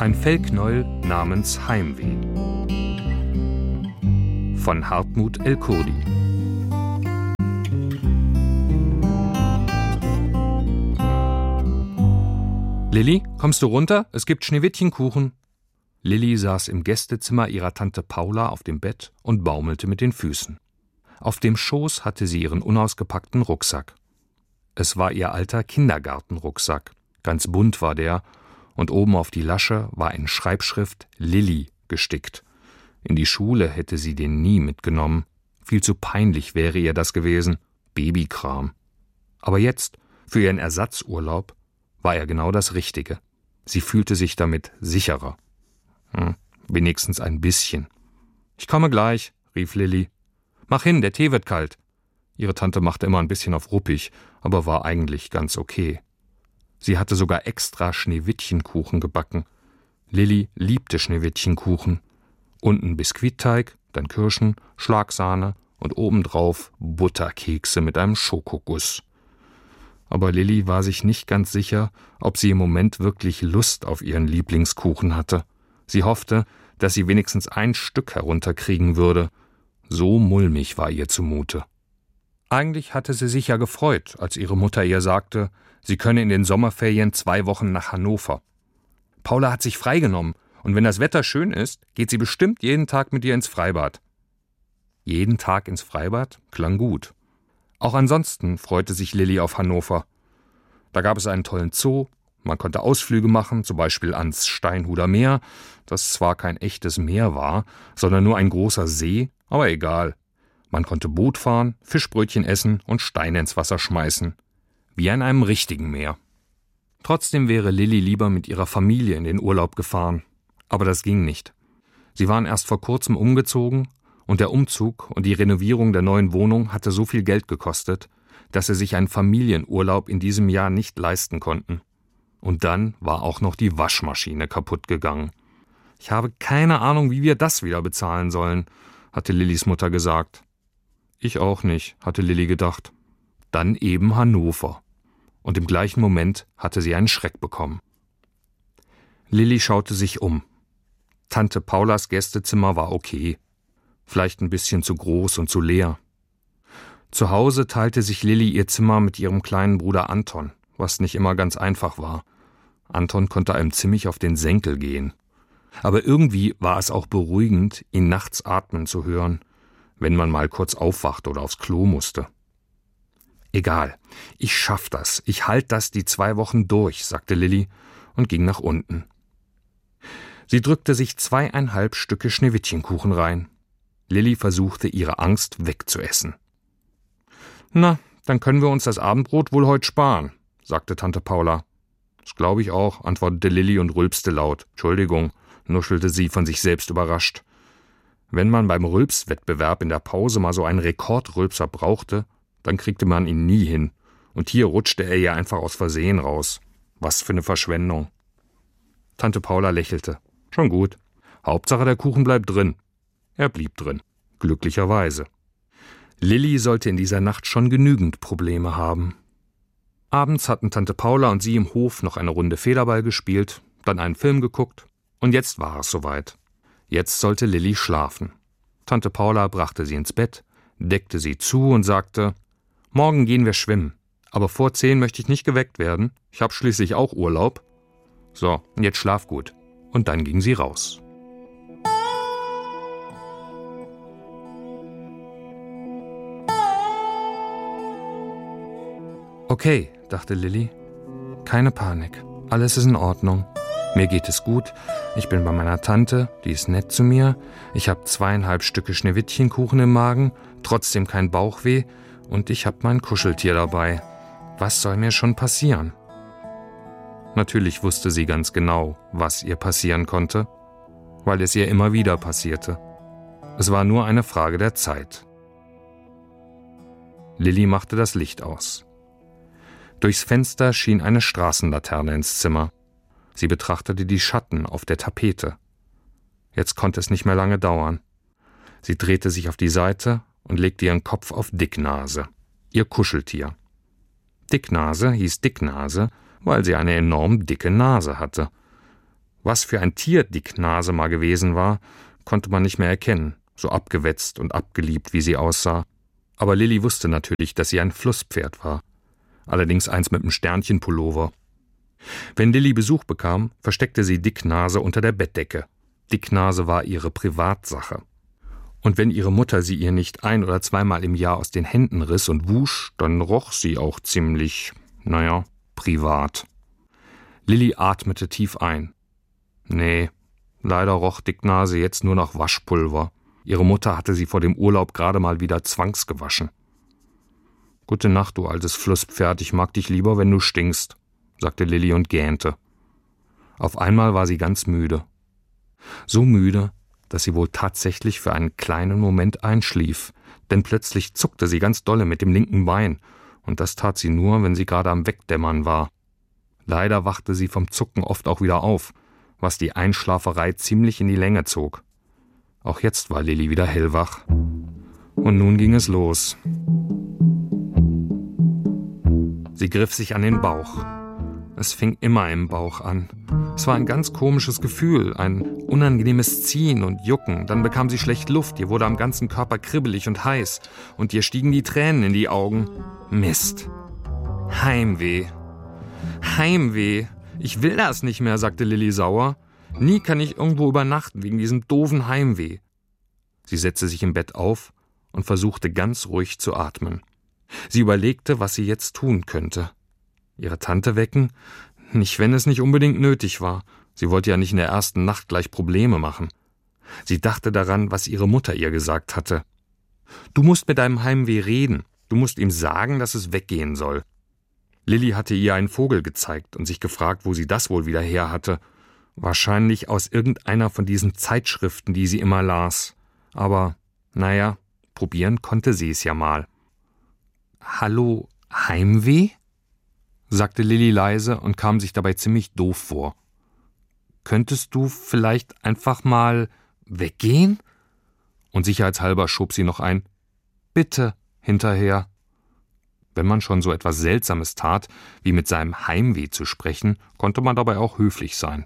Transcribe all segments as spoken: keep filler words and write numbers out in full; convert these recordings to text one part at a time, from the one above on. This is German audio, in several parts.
Ein Fellknäuel namens Heimweh von Hartmut El-Kurdi. Lilli, kommst du runter? Es gibt Schneewittchenkuchen. Lilli saß im Gästezimmer ihrer Tante Paula auf dem Bett und baumelte mit den Füßen. Auf dem Schoß hatte sie ihren unausgepackten Rucksack. Es war ihr alter Kindergartenrucksack. Ganz bunt war der, und oben auf die Lasche war in Schreibschrift Lilli gestickt. In die Schule hätte sie den nie mitgenommen. Viel zu peinlich wäre ihr das gewesen. Babykram. Aber jetzt, für ihren Ersatzurlaub, war er genau das Richtige. Sie fühlte sich damit sicherer. Hm, wenigstens ein bisschen. »Ich komme gleich«, rief Lilli. »Mach hin, der Tee wird kalt.« Ihre Tante machte immer ein bisschen auf ruppig, aber war eigentlich ganz okay. Sie hatte sogar extra Schneewittchenkuchen gebacken. Lilli liebte Schneewittchenkuchen. Unten Biskuitteig, dann Kirschen, Schlagsahne und obendrauf Butterkekse mit einem Schokoguss. Aber Lilli war sich nicht ganz sicher, ob sie im Moment wirklich Lust auf ihren Lieblingskuchen hatte. Sie hoffte, dass sie wenigstens ein Stück herunterkriegen würde. So mulmig war ihr zumute. Eigentlich hatte sie sich ja gefreut, als ihre Mutter ihr sagte, sie könne in den Sommerferien zwei Wochen nach Hannover. Paula hat sich freigenommen, und wenn das Wetter schön ist, geht sie bestimmt jeden Tag mit ihr ins Freibad. Jeden Tag ins Freibad klang gut. Auch ansonsten freute sich Lilli auf Hannover. Da gab es einen tollen Zoo, man konnte Ausflüge machen, zum Beispiel ans Steinhuder Meer, das zwar kein echtes Meer war, sondern nur ein großer See, aber egal. Man konnte Boot fahren, Fischbrötchen essen und Steine ins Wasser schmeißen. Wie an einem richtigen Meer. Trotzdem wäre Lilli lieber mit ihrer Familie in den Urlaub gefahren. Aber das ging nicht. Sie waren erst vor kurzem umgezogen und der Umzug und die Renovierung der neuen Wohnung hatte so viel Geld gekostet, dass sie sich einen Familienurlaub in diesem Jahr nicht leisten konnten. Und dann war auch noch die Waschmaschine kaputt gegangen. »Ich habe keine Ahnung, wie wir das wieder bezahlen sollen«, hatte Lillis Mutter gesagt. Ich auch nicht, hatte Lilli gedacht. Dann eben Hannover. Und im gleichen Moment hatte sie einen Schreck bekommen. Lilli schaute sich um. Tante Paulas Gästezimmer war okay. Vielleicht ein bisschen zu groß und zu leer. Zu Hause teilte sich Lilli ihr Zimmer mit ihrem kleinen Bruder Anton, was nicht immer ganz einfach war. Anton konnte einem ziemlich auf den Senkel gehen. Aber irgendwie war es auch beruhigend, ihn nachts atmen zu hören, wenn man mal kurz aufwacht oder aufs Klo musste. »Egal, ich schaff das, ich halt das die zwei Wochen durch«, sagte Lilli und ging nach unten. Sie drückte sich zweieinhalb Stücke Schneewittchenkuchen rein. Lilli versuchte, ihre Angst wegzuessen. »Na, dann können wir uns das Abendbrot wohl heute sparen«, sagte Tante Paula. »Das glaube ich auch«, antwortete Lilli und rülpste laut. »Entschuldigung«, nuschelte sie von sich selbst überrascht. Wenn man beim Rülpswettbewerb in der Pause mal so einen Rekordrülpser brauchte, dann kriegte man ihn nie hin. Und hier rutschte er ja einfach aus Versehen raus. Was für eine Verschwendung. Tante Paula lächelte. Schon gut. Hauptsache der Kuchen bleibt drin. Er blieb drin. Glücklicherweise. Lilli sollte in dieser Nacht schon genügend Probleme haben. Abends hatten Tante Paula und sie im Hof noch eine Runde Federball gespielt, dann einen Film geguckt und jetzt war es soweit. Jetzt sollte Lilli schlafen. Tante Paula brachte sie ins Bett, deckte sie zu und sagte, »Morgen gehen wir schwimmen, aber vor zehn möchte ich nicht geweckt werden. Ich habe schließlich auch Urlaub. So, und jetzt schlaf gut.« Und dann ging sie raus. Okay, dachte Lilli. Keine Panik. Alles ist in Ordnung. Mir geht es gut. Ich bin bei meiner Tante, die ist nett zu mir. Ich habe zweieinhalb Stücke Schneewittchenkuchen im Magen, trotzdem kein Bauchweh und ich habe mein Kuscheltier dabei. Was soll mir schon passieren? Natürlich wusste sie ganz genau, was ihr passieren konnte, weil es ihr immer wieder passierte. Es war nur eine Frage der Zeit. Lilli machte das Licht aus. Durchs Fenster schien eine Straßenlaterne ins Zimmer. Sie betrachtete die Schatten auf der Tapete. Jetzt konnte es nicht mehr lange dauern. Sie drehte sich auf die Seite und legte ihren Kopf auf Dicknase, ihr Kuscheltier. Dicknase hieß Dicknase, weil sie eine enorm dicke Nase hatte. Was für ein Tier Dick Nase mal gewesen war, konnte man nicht mehr erkennen, so abgewetzt und abgeliebt, wie sie aussah. Aber Lilli wusste natürlich, dass sie ein Flusspferd war. Allerdings eins mit einem Sternchenpullover. Wenn Lilli Besuch bekam, versteckte sie Dick Nase unter der Bettdecke. Dick Nase war ihre Privatsache. Und wenn ihre Mutter sie ihr nicht ein- oder zweimal im Jahr aus den Händen riss und wusch, dann roch sie auch ziemlich, naja, privat. Lilli atmete tief ein. Nee, leider roch Dick Nase jetzt nur nach Waschpulver. Ihre Mutter hatte sie vor dem Urlaub gerade mal wieder zwangsgewaschen. »Gute Nacht, du altes Flusspferd, ich mag dich lieber, wenn du stinkst«, sagte Lilli und gähnte. Auf einmal war sie ganz müde. So müde, dass sie wohl tatsächlich für einen kleinen Moment einschlief, denn plötzlich zuckte sie ganz dolle mit dem linken Bein, und das tat sie nur, wenn sie gerade am Wegdämmern war. Leider wachte sie vom Zucken oft auch wieder auf, was die Einschlaferei ziemlich in die Länge zog. Auch jetzt war Lilli wieder hellwach. Und nun ging es los. Sie griff sich an den Bauch. Es fing immer im Bauch an. Es war ein ganz komisches Gefühl, ein unangenehmes Ziehen und Jucken. Dann bekam sie schlecht Luft, ihr wurde am ganzen Körper kribbelig und heiß und ihr stiegen die Tränen in die Augen. Mist. Heimweh. Heimweh. Ich will das nicht mehr, sagte Lilli sauer. Nie kann ich irgendwo übernachten wegen diesem doofen Heimweh. Sie setzte sich im Bett auf und versuchte ganz ruhig zu atmen. Sie überlegte, was sie jetzt tun könnte. Ihre Tante wecken? Nicht, wenn es nicht unbedingt nötig war. Sie wollte ja nicht in der ersten Nacht gleich Probleme machen. Sie dachte daran, was ihre Mutter ihr gesagt hatte. Du musst mit deinem Heimweh reden. Du musst ihm sagen, dass es weggehen soll. Lilli hatte ihr einen Vogel gezeigt und sich gefragt, wo sie das wohl wieder her hatte. Wahrscheinlich aus irgendeiner von diesen Zeitschriften, die sie immer las. Aber, naja, probieren konnte sie es ja mal. »Hallo, Heimweh?« sagte Lilli leise und kam sich dabei ziemlich doof vor. »Könntest du vielleicht einfach mal weggehen?« Und sicherheitshalber schob sie noch ein »Bitte« hinterher. Wenn man schon so etwas Seltsames tat, wie mit seinem Heimweh zu sprechen, konnte man dabei auch höflich sein.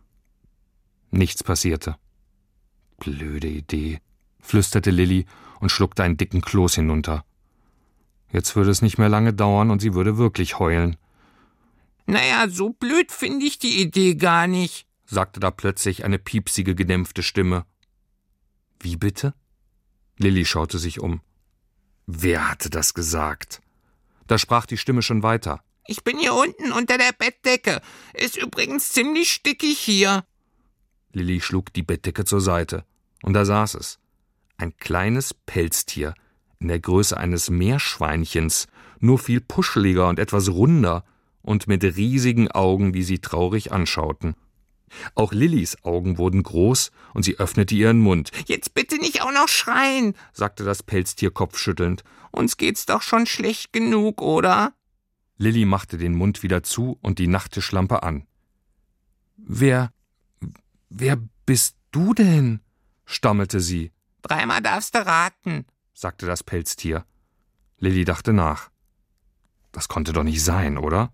Nichts passierte. »Blöde Idee«, flüsterte Lilli und schluckte einen dicken Kloß hinunter. Jetzt würde es nicht mehr lange dauern und sie würde wirklich heulen. »Naja, so blöd finde ich die Idee gar nicht«, sagte da plötzlich eine piepsige, gedämpfte Stimme. »Wie bitte?« Lilli schaute sich um. Wer hatte das gesagt? Da sprach die Stimme schon weiter. »Ich bin hier unten unter der Bettdecke. Ist übrigens ziemlich stickig hier.« Lilli schlug die Bettdecke zur Seite. Und da saß es. Ein kleines Pelztier, in der Größe eines Meerschweinchens, nur viel puscheliger und etwas runder und mit riesigen Augen, die sie traurig anschauten. Auch Lillis Augen wurden groß und sie öffnete ihren Mund. »Jetzt bitte nicht auch noch schreien«, sagte das Pelztier kopfschüttelnd. »Uns geht's doch schon schlecht genug, oder?« Lilli machte den Mund wieder zu und die Nachttischlampe an. »Wer, wer bist du denn?« stammelte sie. »Dreimal darfst du raten«, sagte das Pelztier. Lilli dachte nach. Das konnte doch nicht sein, oder?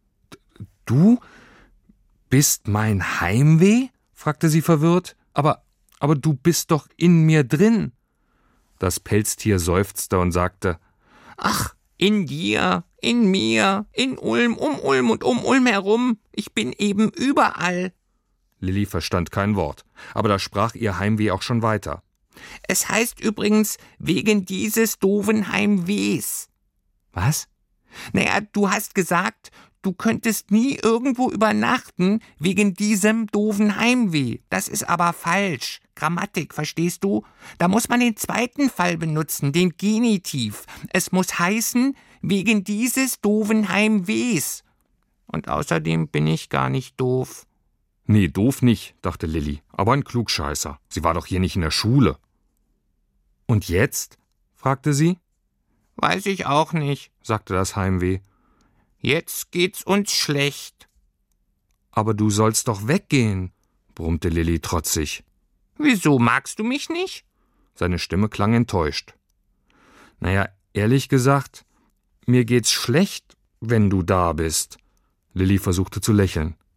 »Du bist mein Heimweh?« fragte sie verwirrt. »Aber, aber du bist doch in mir drin.« Das Pelztier seufzte und sagte, »Ach, in dir, in mir, in Ulm, um Ulm und um Ulm herum. Ich bin eben überall.« Lilli verstand kein Wort, aber da sprach ihr Heimweh auch schon weiter. »Es heißt übrigens wegen dieses doofen Heimwehs.« »Was?« »Naja, du hast gesagt, du könntest nie irgendwo übernachten wegen diesem doofen Heimweh. Das ist aber falsch. Grammatik, verstehst du? Da muss man den zweiten Fall benutzen, den Genitiv. Es muss heißen, wegen dieses doofen Heimwehs. Und außerdem bin ich gar nicht doof.« »Nee, doof nicht«, dachte Lilli, »aber ein Klugscheißer. Sie war doch hier nicht in der Schule.« »Und jetzt?« fragte sie. »Weiß ich auch nicht«, sagte das Heimweh. »Jetzt geht's uns schlecht.« »Aber du sollst doch weggehen«, brummte Lilli trotzig. »Wieso, magst du mich nicht?« Seine Stimme klang enttäuscht. »Naja, ehrlich gesagt, mir geht's schlecht, wenn du da bist.« Lilli versuchte zu lächeln.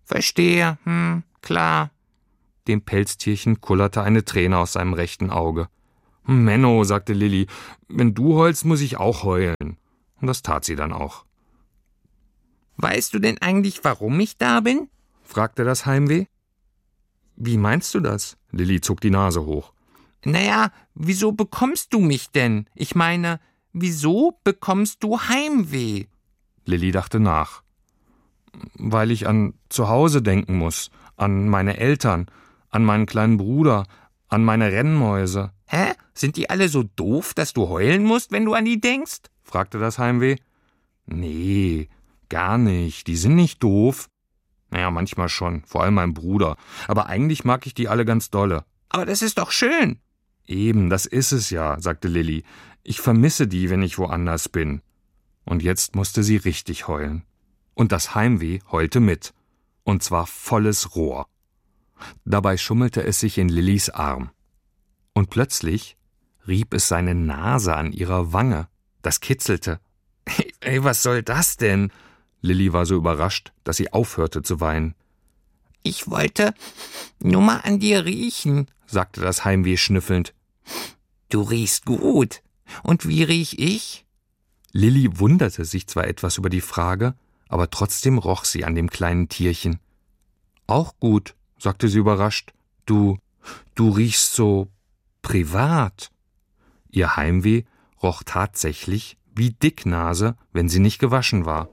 Verstehe, hm, klar. Dem Pelztierchen kullerte eine Träne aus seinem rechten Auge. »Menno«, sagte Lilli, »wenn du heulst, muss ich auch heulen.« Und das tat sie dann auch. »Weißt du denn eigentlich, warum ich da bin?« fragte das Heimweh. »Wie meinst du das?« Lilli zog die Nase hoch. »Naja, wieso bekommst du mich denn? Ich meine, wieso bekommst du Heimweh?« Lilli dachte nach. »Weil ich an zu Hause denken muss, an meine Eltern, an meinen kleinen Bruder, an meine Rennmäuse.« »Hä? Sind die alle so doof, dass du heulen musst, wenn du an die denkst?« fragte das Heimweh. »Nee, gar nicht, die sind nicht doof. Naja, manchmal schon, vor allem mein Bruder. Aber eigentlich mag ich die alle ganz dolle.« »Aber das ist doch schön.« »Eben, das ist es ja«, sagte Lilli. »Ich vermisse die, wenn ich woanders bin.« Und jetzt musste sie richtig heulen. Und das Heimweh heulte mit. Und zwar volles Rohr. Dabei schummelte es sich in Lillis Arm. Und plötzlich rieb es seine Nase an ihrer Wange. Das kitzelte. »Ey, was soll das denn?« Lilli war so überrascht, dass sie aufhörte zu weinen. »Ich wollte nur mal an dir riechen«, sagte das Heimweh schnüffelnd. »Du riechst gut. Und wie riech ich?« Lilli wunderte sich zwar etwas über die Frage, aber trotzdem roch sie an dem kleinen Tierchen. »Auch gut«, sagte sie überrascht. »Du, du riechst so privat.« Ihr Heimweh roch tatsächlich wie Dicknase, wenn sie nicht gewaschen war.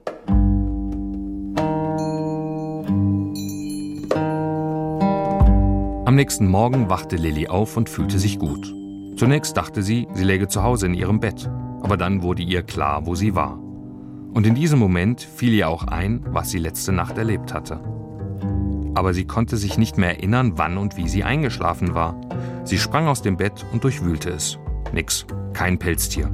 Am nächsten Morgen wachte Lilli auf und fühlte sich gut. Zunächst dachte sie, sie läge zu Hause in ihrem Bett, aber dann wurde ihr klar, wo sie war. Und in diesem Moment fiel ihr auch ein, was sie letzte Nacht erlebt hatte. Aber sie konnte sich nicht mehr erinnern, wann und wie sie eingeschlafen war. Sie sprang aus dem Bett und durchwühlte es. Nix, kein Pelztier.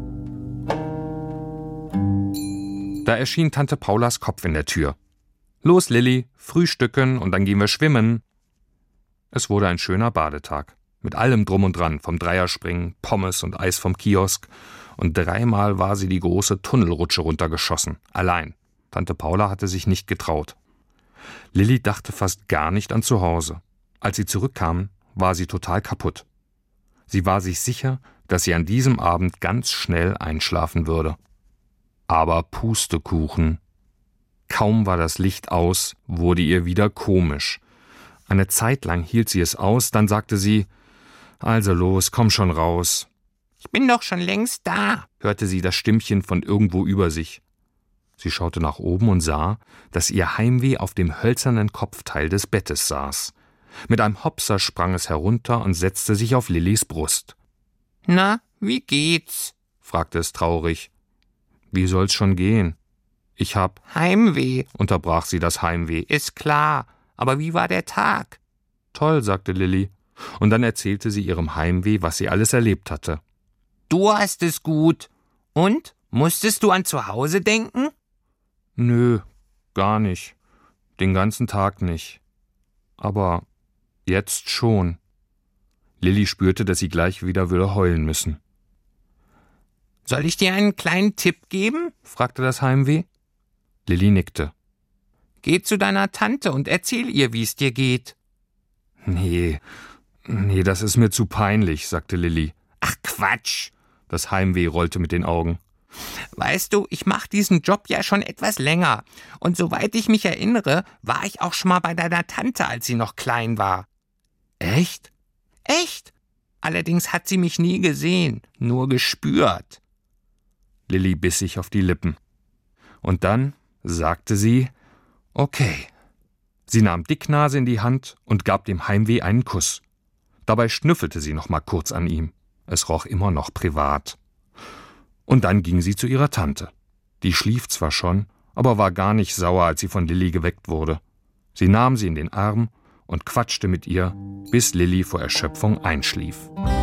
Da erschien Tante Paulas Kopf in der Tür. »Los, Lilli, frühstücken und dann gehen wir schwimmen.« Es wurde ein schöner Badetag. Mit allem Drum und Dran, vom Dreierspringen, Pommes und Eis vom Kiosk. Und dreimal war sie die große Tunnelrutsche runtergeschossen. Allein. Tante Paula hatte sich nicht getraut. Lilli dachte fast gar nicht an zu Hause. Als sie zurückkamen, war sie total kaputt. Sie war sich sicher, dass sie an diesem Abend ganz schnell einschlafen würde. Aber Pustekuchen. Kaum war das Licht aus, wurde ihr wieder komisch. Eine Zeit lang hielt sie es aus, dann sagte sie, »Also los, komm schon raus.« »Ich bin doch schon längst da«, hörte sie das Stimmchen von irgendwo über sich. Sie schaute nach oben und sah, dass ihr Heimweh auf dem hölzernen Kopfteil des Bettes saß. Mit einem Hopser sprang es herunter und setzte sich auf Lillis Brust. »Na, wie geht's?« fragte es traurig. »Wie soll's schon gehen? Ich hab...« »Heimweh«, unterbrach sie das Heimweh. »Ist klar, aber wie war der Tag?« »Toll«, sagte Lilli, und dann erzählte sie ihrem Heimweh, was sie alles erlebt hatte. »Du hast es gut. Und? Musstest du an zu Hause denken?« »Nö, gar nicht. Den ganzen Tag nicht. Aber jetzt schon.« Lilli spürte, dass sie gleich wieder würde heulen müssen. »Soll ich dir einen kleinen Tipp geben?« fragte das Heimweh. Lilli nickte. »Geh zu deiner Tante und erzähl ihr, wie es dir geht.« »Nee, nee, das ist mir zu peinlich«, sagte Lilli. »Ach Quatsch!« Das Heimweh rollte mit den Augen. »Weißt du, ich mache diesen Job ja schon etwas länger. Und soweit ich mich erinnere, war ich auch schon mal bei deiner Tante, als sie noch klein war.« »Echt?« »Echt. Allerdings hat sie mich nie gesehen, nur gespürt.« Lilli biss sich auf die Lippen. Und dann sagte sie, »Okay.« Sie nahm Dicknase in die Hand und gab dem Heimweh einen Kuss. Dabei schnüffelte sie noch mal kurz an ihm. Es roch immer noch privat. Und dann ging sie zu ihrer Tante. Die schlief zwar schon, aber war gar nicht sauer, als sie von Lilli geweckt wurde. Sie nahm sie in den Arm und quatschte mit ihr, bis Lilli vor Erschöpfung einschlief.